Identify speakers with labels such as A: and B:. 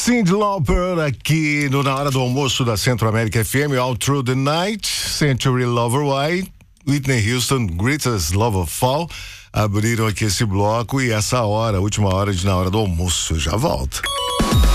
A: Cyndi Lauper aqui no Na Hora do Almoço da Centro-América FM, All Through the Night, Century Lover White, Whitney Houston, Greatest Love of All, abriram aqui esse bloco e essa hora, última hora de Na Hora do Almoço, já volto.